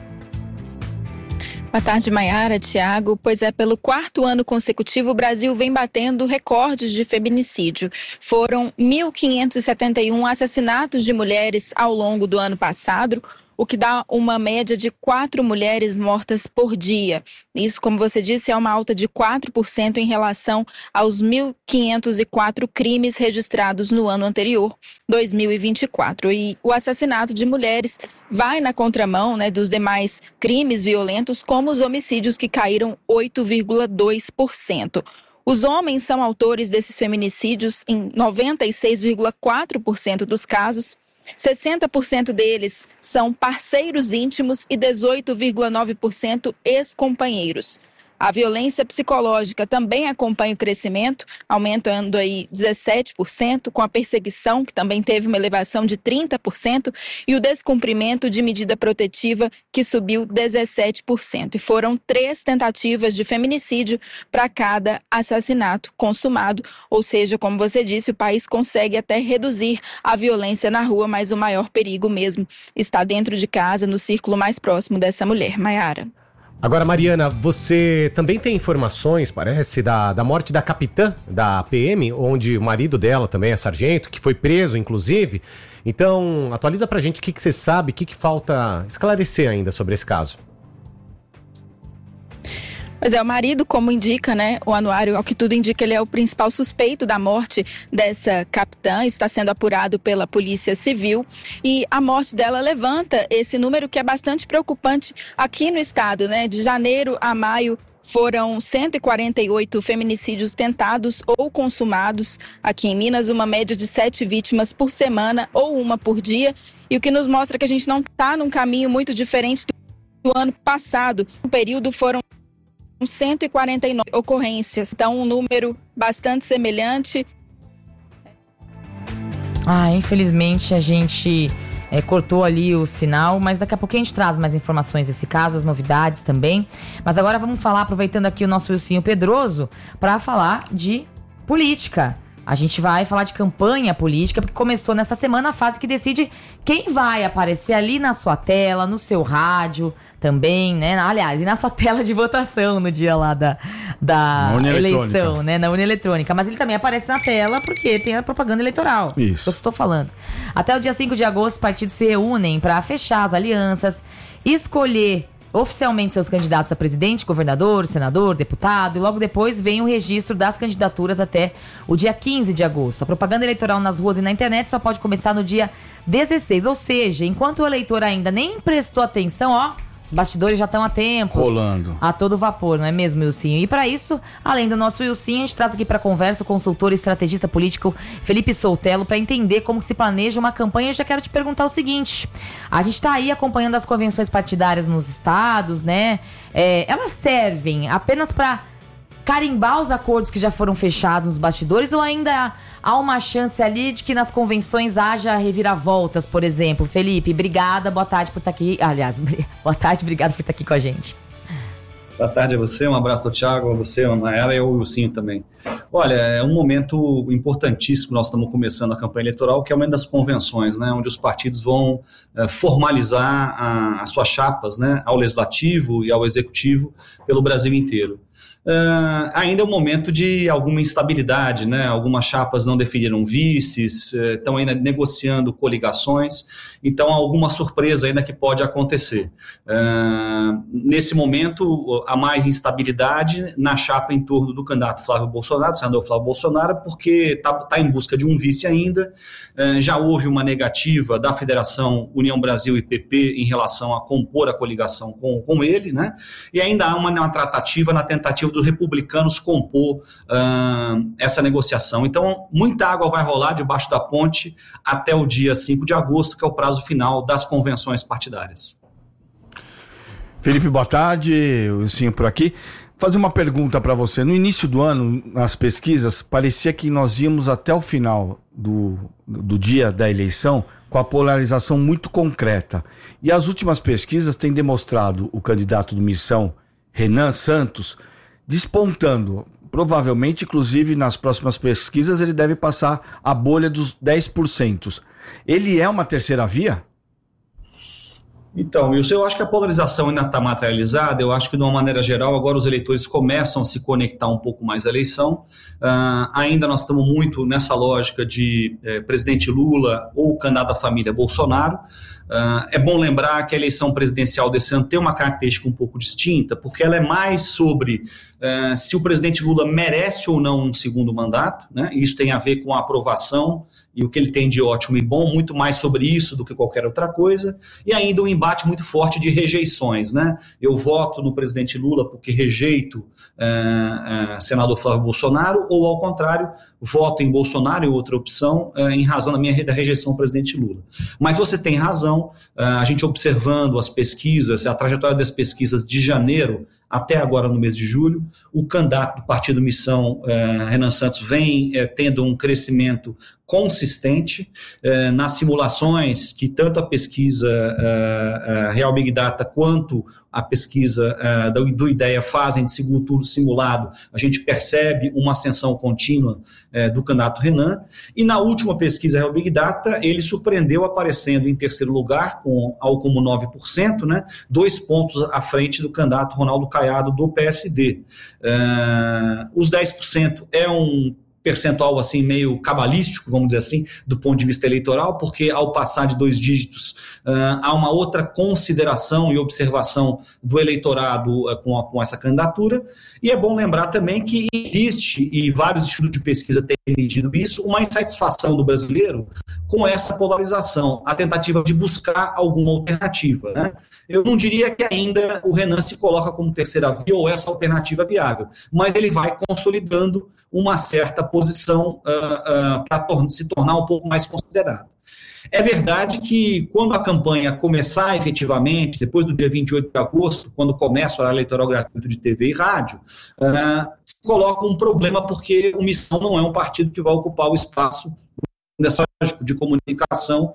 Boa tarde, Maiara, Tiago. Pois pelo 4º ano consecutivo, o Brasil vem batendo recordes de feminicídio. Foram 1.571 assassinatos de mulheres ao longo do ano passado, o que dá uma média de 4 mulheres mortas por dia. Isso, como você disse, é uma alta de 4% em relação aos 1.504 crimes registrados no ano anterior, 2024. E o assassinato de mulheres vai na contramão, né, dos demais crimes violentos, como os homicídios, que caíram 8,2%. Os homens são autores desses feminicídios em 96,4% dos casos. 60% deles são parceiros íntimos e 18,9% ex-companheiros. A violência psicológica também acompanha o crescimento, aumentando aí 17%, com a perseguição, que também teve uma elevação de 30%, e o descumprimento de medida protetiva, que subiu 17%. E foram 3 tentativas de feminicídio para cada assassinato consumado. Ou seja, como você disse, o país consegue até reduzir a violência na rua, mas o maior perigo mesmo está dentro de casa, no círculo mais próximo dessa mulher. Maiara. Agora, Mariana, você também tem informações, parece, da morte da capitã da PM, onde o marido dela também é sargento, que foi preso, inclusive. Então, atualiza pra gente o que você sabe, o que falta esclarecer ainda sobre esse caso. Pois o marido, como indica, né, o anuário, ao que tudo indica, ele é o principal suspeito da morte dessa capitã. Isso está sendo apurado pela Polícia Civil, e a morte dela levanta esse número que é bastante preocupante aqui no estado, né? De janeiro a maio foram 148 feminicídios tentados ou consumados aqui em Minas, uma média de 7 vítimas por semana ou uma por dia, e o que nos mostra que a gente não está num caminho muito diferente do ano passado. No período foram 149 ocorrências, então um número bastante semelhante. Infelizmente a gente cortou ali o sinal, mas daqui a pouquinho a gente traz mais informações desse caso, as novidades também. Mas agora vamos falar, aproveitando aqui o nosso Wilsinho Pedroso, para falar de política. A gente vai falar de campanha política, porque começou nesta semana a fase que decide quem vai aparecer ali na sua tela, no seu rádio também, né? Aliás, e na sua tela de votação no dia lá da eleição, né? Na urna eletrônica. Mas ele também aparece na tela porque tem a propaganda eleitoral. Isso. Eu estou falando. Até o dia 5 de agosto, os partidos se reúnem para fechar as alianças, escolher oficialmente seus candidatos a presidente, governador, senador, deputado, e logo depois vem o registro das candidaturas até o dia 15 de agosto. A propaganda eleitoral nas ruas e na internet só pode começar no dia 16, ou seja, enquanto o eleitor ainda nem prestou atenção, os bastidores já estão há tempos rolando a todo vapor, não é mesmo, Wilsinho? E para isso, além do nosso Wilsinho, a gente traz aqui para conversa o consultor e estrategista político Felipe Soltello para entender como que se planeja uma campanha. Eu já quero te perguntar o seguinte: a gente está aí acompanhando as convenções partidárias nos estados, né? Elas servem apenas para carimbar os acordos que já foram fechados nos bastidores, ou ainda há uma chance ali de que nas convenções haja reviravoltas, por exemplo? Felipe, obrigada, boa tarde por estar aqui. Aliás, boa tarde, obrigado por estar aqui com a gente. Boa tarde a você, um abraço ao Tiago, a você, a Maiara e ao Wilsinho também. Olha, é um momento importantíssimo, nós estamos começando a campanha eleitoral, que é o momento das convenções, né, onde os partidos vão formalizar as suas chapas, né, ao legislativo e ao executivo pelo Brasil inteiro. ainda é um momento de alguma instabilidade, né? Algumas chapas não definiram vices, estão ainda negociando coligações, então há alguma surpresa ainda que pode acontecer. Nesse momento, há mais instabilidade na chapa em torno do candidato Flávio Bolsonaro, do senador Flávio Bolsonaro, porque está em busca de um vice ainda. Já houve uma negativa da Federação União Brasil e PP em relação a compor a coligação com ele, né? E ainda há uma tratativa na tentativa dos republicanos compor essa negociação. Então, muita água vai rolar debaixo da ponte até o dia 5 de agosto, que é o prazo final das convenções partidárias. Felipe, boa tarde, o Sim por aqui. Fazer uma pergunta para você. No início do ano, nas pesquisas, parecia que nós íamos até o final do dia da eleição com a polarização muito concreta. E as últimas pesquisas têm demonstrado o candidato do Missão, Renan Santos, despontando. Provavelmente, inclusive, nas próximas pesquisas, ele deve passar a bolha dos 10%. Ele é uma terceira via? Então, Wilson, eu acho que a polarização ainda está materializada. Eu acho que, de uma maneira geral, agora os eleitores começam a se conectar um pouco mais à eleição. Ainda nós estamos muito nessa lógica de presidente Lula ou candidato da família Bolsonaro. É bom lembrar que a eleição presidencial desse ano tem uma característica um pouco distinta, porque ela é mais sobre se o presidente Lula merece ou não um segundo mandato, né? Isso tem a ver com a aprovação e o que ele tem de ótimo e bom, muito mais sobre isso do que qualquer outra coisa, e ainda um embate muito forte de rejeições, né? Eu voto no presidente Lula porque rejeito senador Flávio Bolsonaro, ou ao contrário, voto em Bolsonaro, em outra opção, em razão da rejeição ao presidente Lula. Mas você tem razão, a gente observando as pesquisas, a trajetória das pesquisas de janeiro até agora no mês de julho, o candidato do Partido Missão, Renan Santos, vem tendo um crescimento consistente. Nas simulações que tanto a pesquisa Real Big Data quanto a pesquisa do IDEA fazem de segundo turno simulado, a gente percebe uma ascensão contínua do candidato Renan, e na última pesquisa Real Big Data ele surpreendeu aparecendo em terceiro lugar com algo como 9%, né, 2 pontos à frente do candidato Ronaldo Caiado do PSD. Os 10% é um percentual assim meio cabalístico, vamos dizer assim, do ponto de vista eleitoral, porque ao passar de 2 dígitos há uma outra consideração e observação do eleitorado com essa candidatura. E é bom lembrar também que existe, e vários estudos de pesquisa têm medido isso, uma insatisfação do brasileiro com essa polarização, a tentativa de buscar alguma alternativa, né? Eu não diria que ainda o Renan se coloca como terceira via ou essa alternativa viável, mas ele vai consolidando uma certa posição para se tornar um pouco mais considerado. É verdade que quando a campanha começar efetivamente, depois do dia 28 de agosto, quando começa o horário eleitoral gratuito de TV e rádio, se coloca um problema, porque o Missão não é um partido que vai ocupar o espaço de comunicação,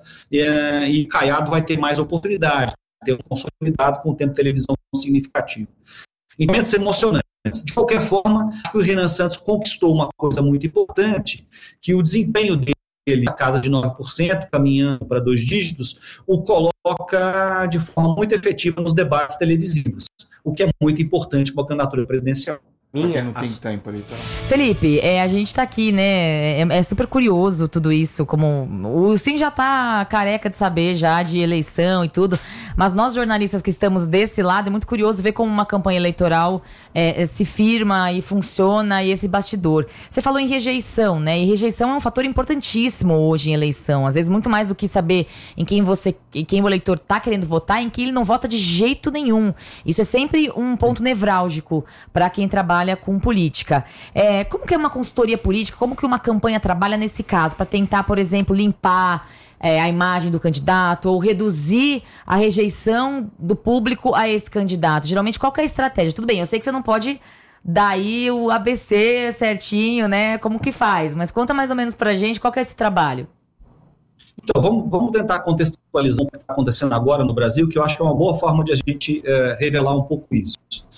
e Caiado vai ter mais oportunidade, ter um consolidado com o tempo de televisão significativo. Em momentos emocionantes. De qualquer forma, o Renan Santos conquistou uma coisa muito importante, que o desempenho dele na casa de 9%, caminhando para 2 dígitos, o coloca de forma muito efetiva nos debates televisivos, o que é muito importante para a candidatura presidencial. Não tem tempo ali, tá? Felipe, a gente tá aqui, né? É super curioso tudo isso, como o Sim já tá careca de saber já de eleição e tudo, mas nós jornalistas que estamos desse lado, é muito curioso ver como uma campanha eleitoral se firma e funciona, e esse bastidor. Você falou em rejeição, né? E rejeição é um fator importantíssimo hoje em eleição, às vezes muito mais do que saber em quem o eleitor tá querendo votar, em quem ele não vota de jeito nenhum. Isso é sempre um ponto nevrálgico para quem trabalha com política. Como que é uma consultoria política, como que uma campanha trabalha nesse caso, para tentar, por exemplo, limpar a imagem do candidato ou reduzir a rejeição do público a esse candidato? Geralmente, qual que é a estratégia? Tudo bem, eu sei que você não pode dar aí o ABC certinho, né? Como que faz? Mas conta mais ou menos pra gente qual que é esse trabalho. Então, vamos tentar contextualizar o que está acontecendo agora no Brasil, que eu acho que é uma boa forma de a gente revelar um pouco isso.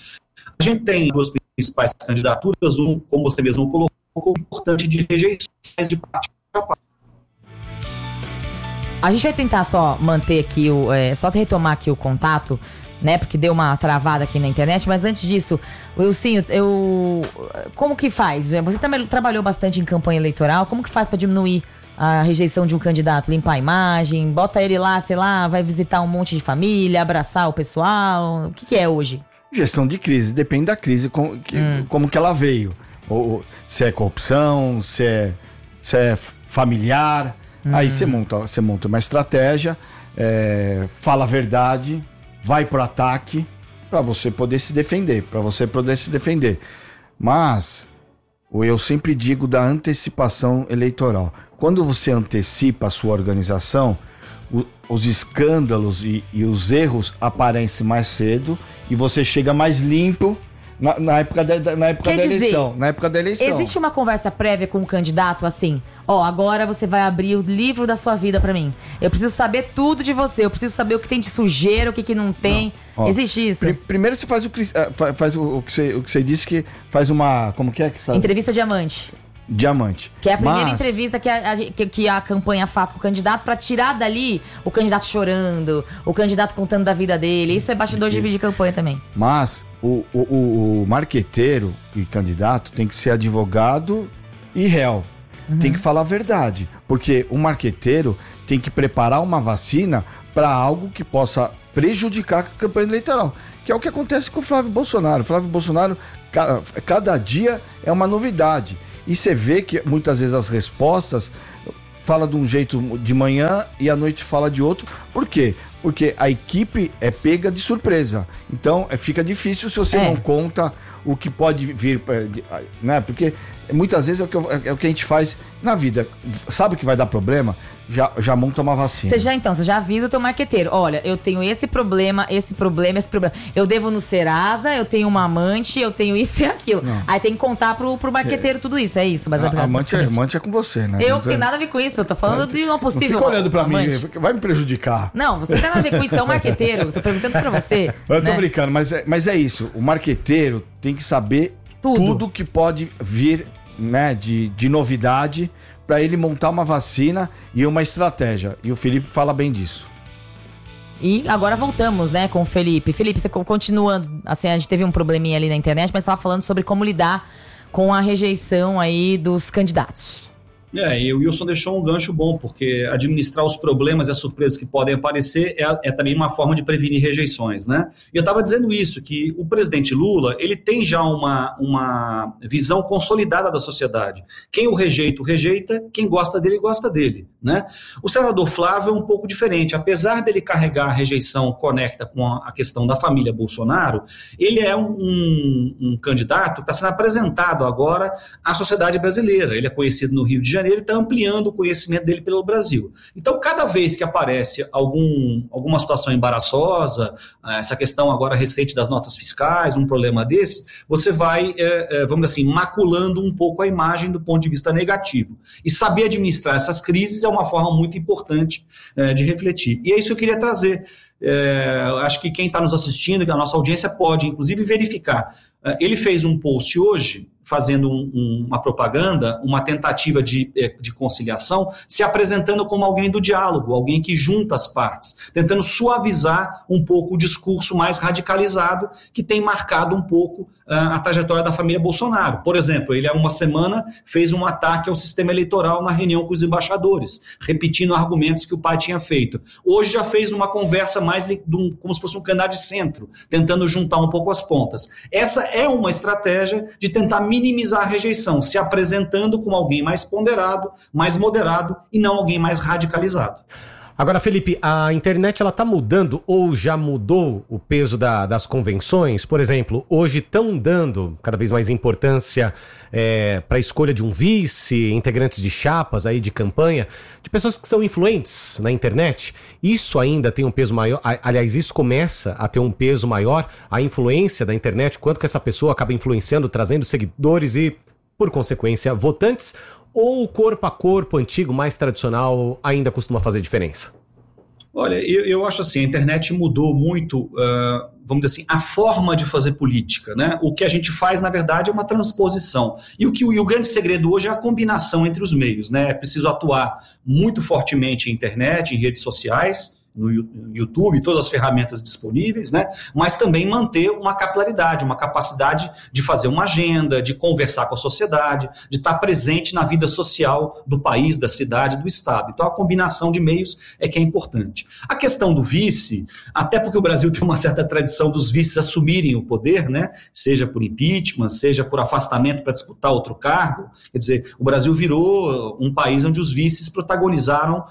A gente tem 2 principais candidaturas, como você mesmo colocou, importante de rejeições de parte a parte. A gente vai tentar só manter aqui, só retomar aqui o contato, né? Porque deu uma travada aqui na internet. Mas antes disso, Wilsinho, como que faz? Você também trabalhou bastante em campanha eleitoral. Como que faz para diminuir a rejeição de um candidato? Limpar a imagem, bota ele lá, sei lá, vai visitar um monte de família, abraçar o pessoal. O que é hoje? Gestão de crise, depende da crise, como que ela veio. Ou se é corrupção, se é familiar. Aí você monta uma estratégia, fala a verdade, vai pro ataque para você poder se defender, Mas eu sempre digo da antecipação eleitoral. Quando você antecipa a sua organização, os escândalos e os erros aparecem mais cedo e você chega mais limpo na época da eleição. Na época da eleição. Existe uma conversa prévia com o candidato assim? Agora você vai abrir o livro da sua vida pra mim. Eu preciso saber tudo de você. Eu preciso saber o que tem de sujeira, o que não tem. Existe isso? Primeiro você faz o que você disse, que faz uma... Como que é? Entrevista diamante. Diamante. Que é a primeira entrevista que a campanha faz com o candidato pra tirar dali o candidato chorando, o candidato contando da vida dele. Isso é bastidor de campanha também. Mas o marqueteiro e candidato tem que ser advogado e réu. Tem que falar a verdade. Porque o marqueteiro tem que preparar uma vacina para algo que possa prejudicar a campanha eleitoral. Que é o que acontece com o Flávio Bolsonaro. O Flávio Bolsonaro, cada dia é uma novidade. E você vê que muitas vezes as respostas fala de um jeito de manhã e à noite fala de outro. Por quê? Porque a equipe é pega de surpresa. Então fica difícil se você não conta o que pode vir, né? Porque muitas vezes é o que a gente faz na vida. Sabe que vai dar problema? Já monta uma vacina. Você já avisa o teu marqueteiro. Olha, eu tenho esse problema. Eu devo no Serasa, eu tenho uma amante, eu tenho isso e aquilo. Não. Aí tem que contar pro marqueteiro tudo isso. É isso, mas a amante é com você, né? Eu não tenho nada a ver com isso. Eu tô falando de uma possível. Não fica olhando pra amante. Mim, vai me prejudicar. Não, você não tem nada a ver com isso, é o marqueteiro. Eu tô perguntando isso pra você. Eu tô brincando, mas é isso. O marqueteiro tem que saber tudo que pode vir, né, de novidade, para ele montar uma vacina e uma estratégia. E o Felipe fala bem disso. E agora voltamos, né, com o Felipe. Felipe, você continuando, assim, a gente teve um probleminha ali na internet, mas estava falando sobre como lidar com a rejeição aí dos candidatos. E o Wilson deixou um gancho bom, porque administrar os problemas e as surpresas que podem aparecer é também uma forma de prevenir rejeições, né? E eu estava dizendo isso, que o presidente Lula, ele tem já uma visão consolidada da sociedade. Quem o rejeita, quem gosta dele, né? O senador Flávio é um pouco diferente. Apesar dele carregar a rejeição conecta com a questão da família Bolsonaro, ele é um candidato que está sendo apresentado agora à sociedade brasileira. Ele é conhecido no Rio de Janeiro, ele está ampliando o conhecimento dele pelo Brasil. Então, cada vez que aparece alguma situação embaraçosa, essa questão agora recente das notas fiscais, um problema desse, você vai, vamos dizer assim, maculando um pouco a imagem do ponto de vista negativo. E saber administrar essas crises é uma forma muito importante de refletir. E é isso que eu queria trazer. Acho que quem está nos assistindo, que a nossa audiência pode, inclusive, verificar. Ele fez um post hoje, fazendo uma propaganda, uma tentativa de conciliação, se apresentando como alguém do diálogo, alguém que junta as partes, tentando suavizar um pouco o discurso mais radicalizado que tem marcado um pouco a trajetória da família Bolsonaro. Por exemplo, ele há uma semana fez um ataque ao sistema eleitoral na reunião com os embaixadores, repetindo argumentos que o pai tinha feito. Hoje já fez uma conversa mais como se fosse um candidato de centro, tentando juntar um pouco as pontas. Essa é uma estratégia de tentar minimizar a rejeição, se apresentando como alguém mais ponderado, mais moderado e não alguém mais radicalizado. Agora, Felipe, a internet ela tá mudando ou já mudou o peso das convenções? Por exemplo, hoje estão dando cada vez mais importância para a escolha de um vice, integrantes de chapas aí de campanha, de pessoas que são influentes na internet. Isso ainda tem um peso maior, aliás, isso começa a ter um peso maior, a influência da internet, quanto que essa pessoa acaba influenciando, trazendo seguidores e, por consequência, votantes? Ou o corpo a corpo antigo, mais tradicional, ainda costuma fazer diferença? Olha, eu acho assim, a internet mudou muito, vamos dizer assim, a forma de fazer política, né? O que a gente faz, na verdade, é uma transposição. E o grande segredo hoje é a combinação entre os meios, né? É preciso atuar muito fortemente em internet, em redes sociais, no YouTube, todas as ferramentas disponíveis, né? Mas também manter uma capilaridade, uma capacidade de fazer uma agenda, de conversar com a sociedade, de estar presente na vida social do país, da cidade, do estado. Então a combinação de meios é que é importante. A questão do vice, até porque o Brasil tem uma certa tradição dos vices assumirem o poder, né? Seja por impeachment, seja por afastamento para disputar outro cargo, quer dizer, o Brasil virou um país onde os vices protagonizaram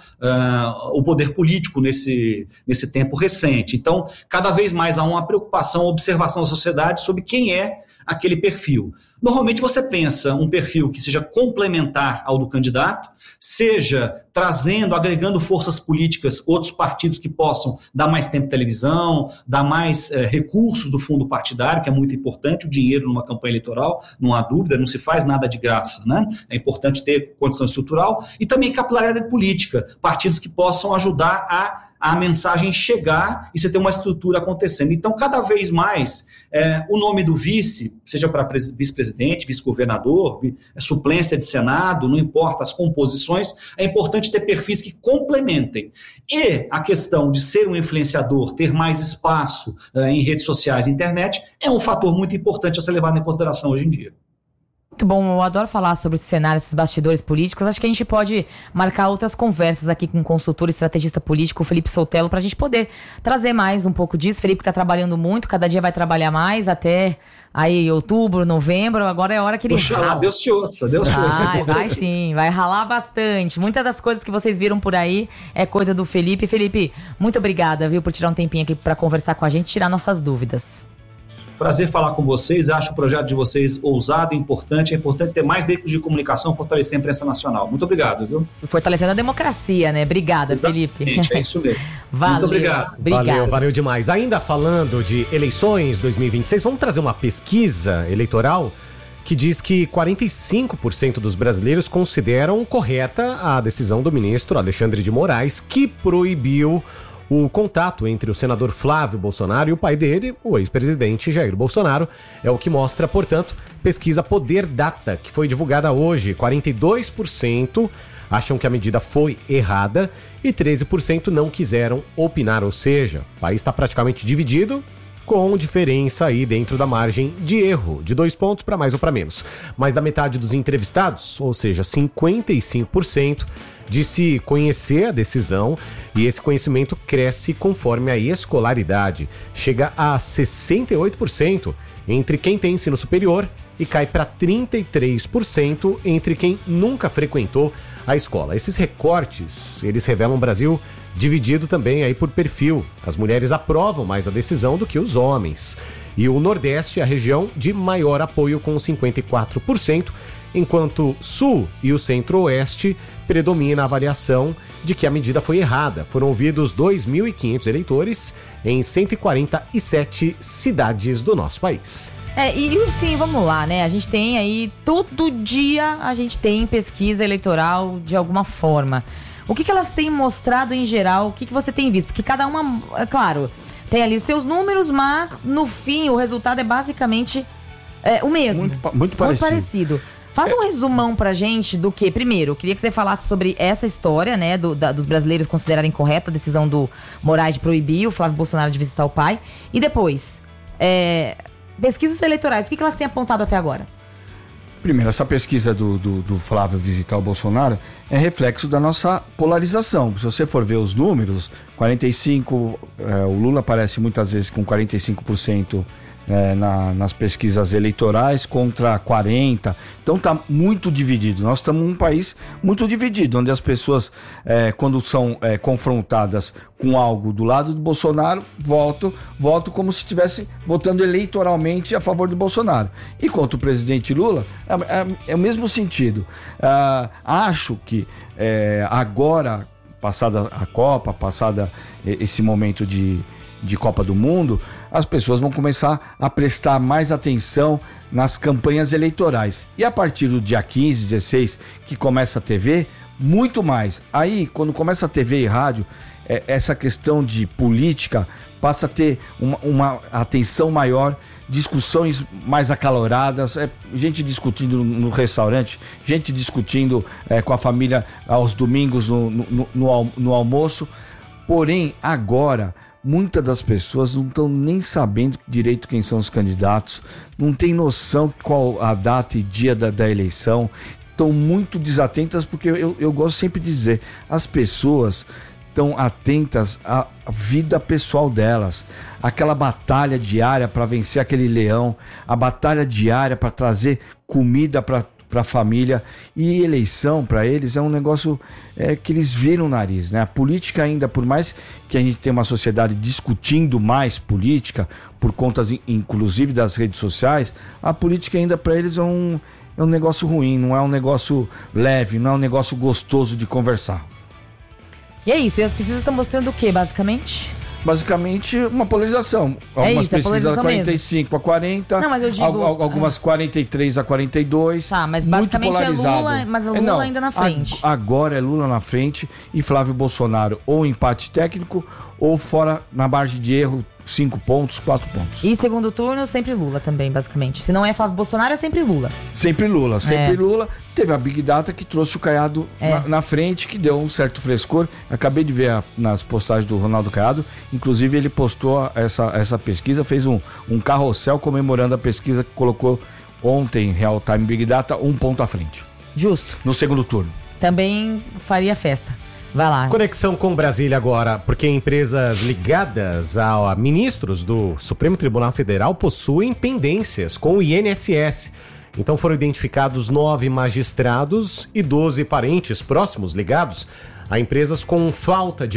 o poder político nesse tempo recente. Então, cada vez mais há uma preocupação, uma observação da sociedade sobre quem é aquele perfil. Normalmente você pensa um perfil que seja complementar ao do candidato, seja trazendo, agregando forças políticas, outros partidos que possam dar mais tempo de televisão, dar mais recursos do fundo partidário, que é muito importante, o dinheiro numa campanha eleitoral, não há dúvida, não se faz nada de graça, né? É importante ter condição estrutural e também capilaridade política, partidos que possam ajudar a mensagem chegar e você ter uma estrutura acontecendo. Então, cada vez mais, o nome do vice, seja para vice-presidente, vice-governador, suplência de Senado, não importa as composições, é importante ter perfis que complementem. E a questão de ser um influenciador, ter mais espaço em redes sociais e internet, é um fator muito importante a ser levado em consideração hoje em dia. Muito bom, eu adoro falar sobre esse cenário, esses bastidores políticos. Acho que a gente pode marcar outras conversas aqui com o consultor e estrategista político, o Felipe Soltello, pra gente poder trazer mais um pouco disso. O Felipe tá trabalhando muito, cada dia vai trabalhar mais, até aí outubro, novembro, agora é a hora que ele... Oxalá, Deus te ouça, Deus te ouça. Vai sim, vai ralar bastante. Muitas das coisas que vocês viram por aí é coisa do Felipe. Felipe, muito obrigada, viu, por tirar um tempinho aqui pra conversar com a gente, tirar nossas dúvidas. Prazer falar com vocês, acho o projeto de vocês ousado e importante. É importante ter mais veículos de comunicação, fortalecer a imprensa nacional. Muito obrigado, viu? Fortalecendo a democracia, né? Obrigada, exatamente, Felipe. É isso mesmo. Valeu. Muito obrigado. Valeu demais. Ainda falando de eleições 2026, vamos trazer uma pesquisa eleitoral que diz que 45% dos brasileiros consideram correta a decisão do ministro Alexandre de Moraes, que proibiu o contato entre o senador Flávio Bolsonaro e o pai dele, o ex-presidente Jair Bolsonaro. É o que mostra, portanto, pesquisa Poder Data, que foi divulgada hoje. 42% acham que a medida foi errada e 13% não quiseram opinar, ou seja, o país está praticamente dividido, com diferença aí dentro da margem de erro, de 2 pontos para mais ou para menos. Mais da metade dos entrevistados, ou seja, 55%, disse conhecer a decisão, e esse conhecimento cresce conforme a escolaridade. Chega a 68% entre quem tem ensino superior e cai para 33% entre quem nunca frequentou a escola. Esses recortes, eles revelam um Brasil dividido também aí por perfil. As mulheres aprovam mais a decisão do que os homens. E o Nordeste é a região de maior apoio, com 54%, enquanto Sul e o Centro-Oeste predomina a avaliação de que a medida foi errada. Foram ouvidos 2.500 eleitores em 147 cidades do nosso país. Sim, vamos lá, né? A gente tem aí, todo dia a gente tem pesquisa eleitoral de alguma forma. O que elas têm mostrado em geral? O que você tem visto? Porque cada uma, é claro, tem ali seus números, mas no fim o resultado é basicamente o mesmo. Muito parecido. Faz um resumão pra gente do que, primeiro, eu queria que você falasse sobre essa história, né, dos brasileiros considerarem correta a decisão do Moraes de proibir o Flávio Bolsonaro de visitar o pai. E depois, pesquisas eleitorais, o que elas têm apontado até agora? Primeiro, essa pesquisa do Flávio visitar o Bolsonaro é reflexo da nossa polarização. Se você for ver os números, 45%, o Lula aparece muitas vezes com 45% nas pesquisas eleitorais contra 40%. Então está muito dividido. Nós estamos num país muito dividido, onde as pessoas, quando são confrontadas com algo do lado do Bolsonaro, votam como se estivessem votando eleitoralmente a favor do Bolsonaro. E contra o presidente Lula, é o mesmo sentido. Acho que agora, passada a Copa, passada esse momento de Copa do Mundo, as pessoas vão começar a prestar mais atenção nas campanhas eleitorais. E a partir do dia 15, 16, que começa a TV, muito mais. Aí, quando começa a TV e rádio, essa questão de política passa a ter uma atenção maior, discussões mais acaloradas, gente discutindo no restaurante, gente discutindo com a família aos domingos no almoço. Porém, agora, muitas das pessoas não estão nem sabendo direito quem são os candidatos, não tem noção qual a data e dia da eleição, estão muito desatentas, porque eu gosto sempre de dizer, as pessoas estão atentas à vida pessoal delas, aquela batalha diária para vencer aquele leão, a batalha diária para trazer comida para a família, e eleição para eles é um negócio que eles viram o nariz, né? A política ainda, por mais que a gente tenha uma sociedade discutindo mais política, por conta inclusive das redes sociais, a política ainda para eles é um negócio ruim, não é um negócio leve, não é um negócio gostoso de conversar. E é isso, e as pesquisas estão mostrando o que, basicamente? Basicamente, uma polarização. Algumas pesquisas 45 a 40, não, mas eu digo, algumas 43 a 42. Tá, mas basicamente é Lula, mas o Lula ainda na frente. Agora é Lula na frente e Flávio Bolsonaro ou empate técnico ou fora na margem de erro, 5 pontos, 4 pontos. E segundo turno, sempre Lula também, basicamente. Se não é Flávio Bolsonaro, é sempre Lula. Sempre Lula, sempre Lula. Teve a Big Data que trouxe o Caiado na frente, que deu um certo frescor. Acabei de ver nas postagens do Ronaldo Caiado. Inclusive, ele postou essa pesquisa, fez um carrossel comemorando a pesquisa que colocou ontem, Real Time Big Data, 1 ponto à frente. Justo. No segundo turno. Também faria festa. Vai lá. Conexão com Brasília agora, porque empresas ligadas a ministros do Supremo Tribunal Federal possuem pendências com o INSS. Então foram identificados 9 magistrados e 12 parentes próximos ligados a empresas com falta de